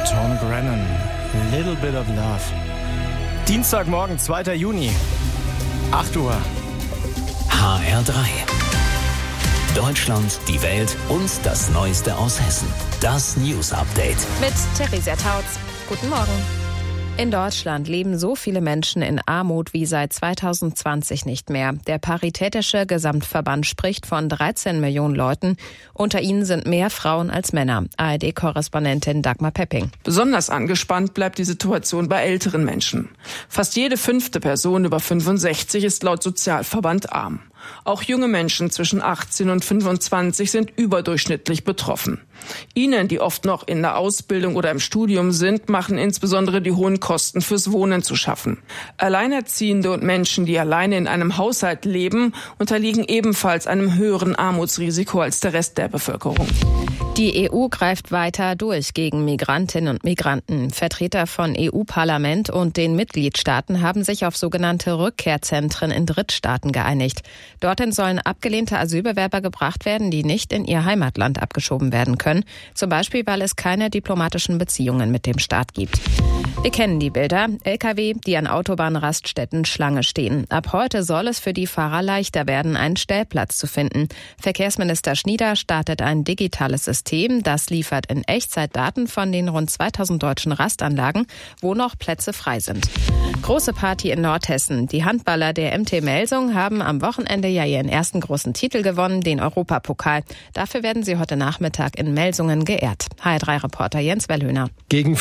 Tom Grennan, Little Bit of Love. Dienstagmorgen, 2. Juni, 8 Uhr. HR3. Deutschland, die Welt und das Neueste aus Hessen. Das News Update. Mit Theresa Tautz. Guten Morgen. In Deutschland leben so viele Menschen in Armut wie seit 2020 nicht mehr. Der Paritätische Gesamtverband spricht von 13 Millionen Leuten. Unter ihnen sind mehr Frauen als Männer. ARD-Korrespondentin Dagmar Pepping. Besonders angespannt bleibt die Situation bei älteren Menschen. Fast jede 5. Person über 65 ist laut Sozialverband arm. Auch junge Menschen zwischen 18 und 25 sind überdurchschnittlich betroffen. Ihnen, die oft noch in der Ausbildung oder im Studium sind, machen insbesondere die hohen Kosten fürs Wohnen zu schaffen. Alleinerziehende und Menschen, die alleine in einem Haushalt leben, unterliegen ebenfalls einem höheren Armutsrisiko als der Rest der Bevölkerung. Die EU greift weiter durch gegen Migrantinnen und Migranten. Vertreter von EU-Parlament und den Mitgliedstaaten haben sich auf sogenannte Rückkehrzentren in Drittstaaten geeinigt. Dorthin sollen abgelehnte Asylbewerber gebracht werden, die nicht in ihr Heimatland abgeschoben werden können. Zum Beispiel, weil es keine diplomatischen Beziehungen mit dem Staat gibt. Wir kennen die Bilder. Lkw, die an Autobahnraststätten Schlange stehen. Ab heute soll es für die Fahrer leichter werden, einen Stellplatz zu finden. Verkehrsminister Schnieder startet ein digitales System. Das liefert in Echtzeit Daten von den rund 2000 deutschen Rastanlagen, wo noch Plätze frei sind. Große Party in Nordhessen. Die Handballer der MT Melsung haben am Wochenende ja ihren ersten großen Titel gewonnen, den Europapokal. Dafür werden sie heute Nachmittag in Melsungen geehrt. HR3-Reporter Jens Wellhöhner. Gegen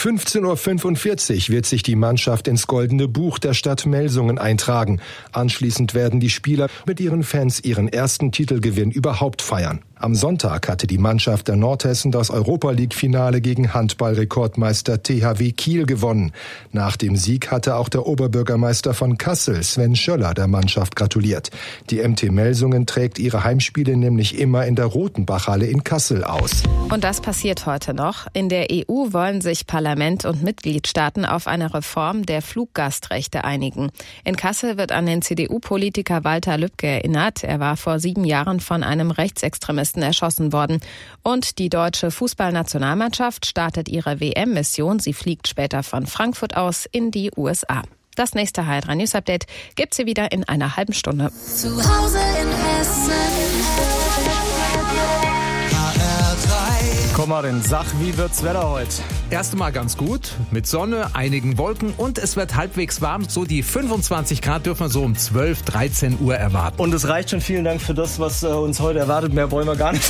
15.45 Uhr wird sich die Mannschaft ins Goldene Buch der Stadt Melsungen eintragen. Anschließend werden die Spieler mit ihren Fans ihren ersten Titelgewinn überhaupt feiern. Am Sonntag hatte die Mannschaft der Nordhessen das Europa-League-Finale gegen Handball-Rekordmeister THW Kiel gewonnen. Nach dem Sieg hatte auch der Oberbürgermeister von Kassel, Sven Schöller, der Mannschaft gratuliert. Die MT Melsungen trägt ihre Heimspiele nämlich immer in der Rotenbachhalle in Kassel aus. Und das passiert heute noch. In der EU wollen sich Parlament und Mitgliedstaaten auf eine Reform der Fluggastrechte einigen. In Kassel wird an den CDU-Politiker Walter Lübcke erinnert. Er war vor 7 Jahren von einem Rechtsextremisten erschossen worden. Und die deutsche Fußballnationalmannschaft startet ihre WM-Mission. Sie fliegt später von Frankfurt aus in die USA. Das nächste HR3 News Update gibt's hier wieder in einer halben Stunde. Zu Hause in Hessen. Komm mal, sag, wie wird's Wetter heute? Erst einmal ganz gut, mit Sonne, einigen Wolken und es wird halbwegs warm. So die 25 Grad dürfen wir so um 12, 13 Uhr erwarten. Und es reicht schon. Vielen Dank für das, was uns heute erwartet. Mehr wollen wir gar nicht.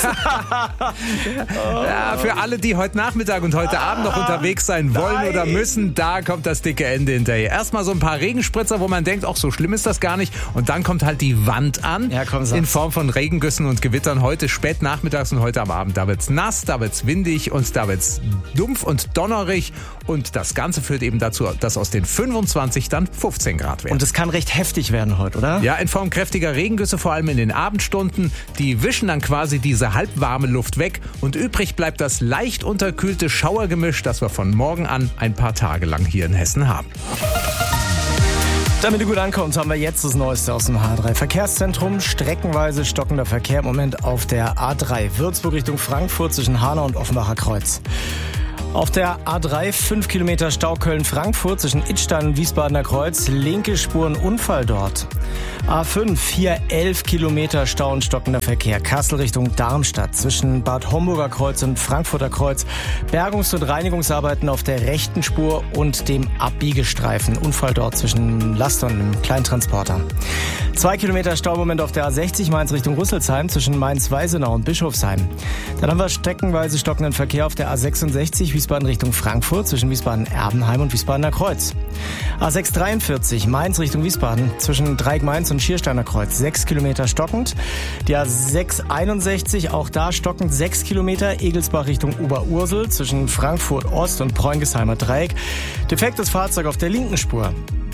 Ja, für alle, die heute Nachmittag und heute Abend noch unterwegs sein wollen oder müssen, da kommt das dicke Ende hinterher. Erstmal so ein paar Regenspritzer, wo man denkt, ach, so schlimm ist das gar nicht. Und dann kommt halt die Wand an, ja, komm, in Form von Regengüssen und Gewittern. Heute spät nachmittags und heute am Abend. Da wird's nass, da wird's windig und da wird's dumpf und donnerig. Und das Ganze führt eben dazu, dass aus den 25 dann 15 Grad werden. Und es kann recht heftig werden heute, oder? Ja, in Form kräftiger Regengüsse, vor allem in den Abendstunden. Die wischen dann quasi diese halbwarme Luft weg. Und übrig bleibt das leicht unterkühlte Schauergemisch, das wir von morgen an ein paar Tage lang hier in Hessen haben. Damit du gut ankommst, haben wir jetzt das Neueste aus dem H3 Verkehrszentrum. Streckenweise stockender Verkehr im Moment auf der A3 Würzburg Richtung Frankfurt zwischen Hanau und Offenbacher Kreuz. Auf der A3 5 Kilometer Stau Köln-Frankfurt zwischen Idstein und Wiesbadener Kreuz. Linke Spuren Unfall dort. A5 hier 11 Kilometer Stau und stockender Verkehr. Kassel Richtung Darmstadt zwischen Bad Homburger Kreuz und Frankfurter Kreuz. Bergungs- und Reinigungsarbeiten auf der rechten Spur und dem Abbiegestreifen. Unfall dort zwischen Laster und einem Kleintransporter. 2 Kilometer Staumoment auf der A60 Mainz Richtung Rüsselsheim zwischen Mainz-Weisenau und Bischofsheim. Dann haben wir streckenweise stockenden Verkehr auf der A66 Wiesbaden Richtung Frankfurt zwischen Wiesbaden-Erbenheim und Wiesbadener Kreuz. A643 Mainz Richtung Wiesbaden zwischen Dreieck-Mainz und Schiersteiner Kreuz 6 Kilometer stockend. Die A661 auch da stockend 6 Kilometer Egelsbach Richtung Oberursel zwischen Frankfurt Ost und Preungesheimer Dreieck. Defektes Fahrzeug auf der linken Spur.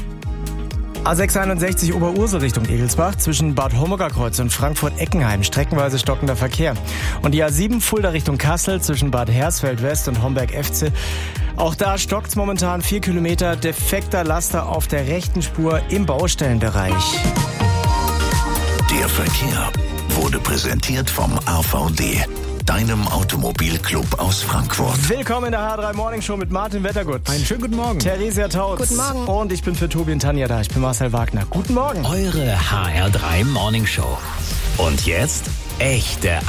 A661 Oberursel Richtung Egelsbach zwischen Bad Homburger Kreuz und Frankfurt-Eckenheim streckenweise stockender Verkehr. Und die A7 Fulda Richtung Kassel zwischen Bad Hersfeld West und Homberg-Efze. Auch da stockt's momentan 4 Kilometer defekter Laster auf der rechten Spur im Baustellenbereich. Der Verkehr wurde präsentiert vom AVD. deinem Automobilclub aus Frankfurt. Willkommen in der H3 Morning Show mit Martin Wettergut. Einen schönen guten Morgen. Theresia Tautz. Guten Morgen. Und ich bin für Tobi und Tanja da. Ich bin Marcel Wagner. Guten Morgen. Eure HR3 Morning Show. Und jetzt echte